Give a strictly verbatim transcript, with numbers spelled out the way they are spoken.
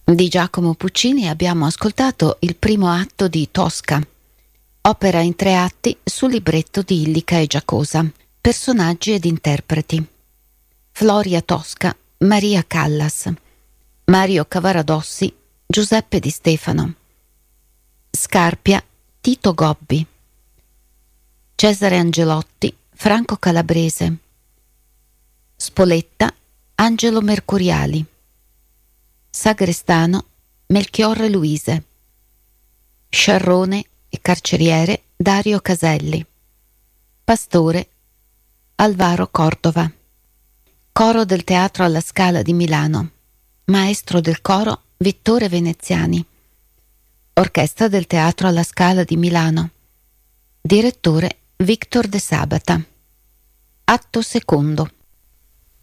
Di Giacomo Puccini abbiamo ascoltato il primo atto di Tosca, opera in tre atti sul libretto di Illica e Giacosa. Personaggi ed interpreti: Floria Tosca, Maria Callas, Mario Cavaradossi, Giuseppe Di Stefano, Scarpia, Tito Gobbi, Cesare Angelotti, Franco Calabrese, Spoletta, Angelo Mercuriali, Sagrestano, Melchiorre Luise, Sciarrone e carceriere Dario Caselli, Pastore Alvaro Cordova. Coro del Teatro alla Scala di Milano, maestro del coro Vittore Veneziani. Orchestra del Teatro alla Scala di Milano, direttore Victor De Sabata. Atto secondo.